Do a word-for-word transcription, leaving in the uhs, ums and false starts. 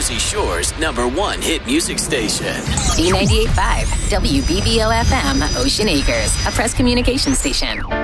Jersey Shore's number one hit music station. B ninety-eight point five, W B B O F M, Ocean Acres, a Press Communication station.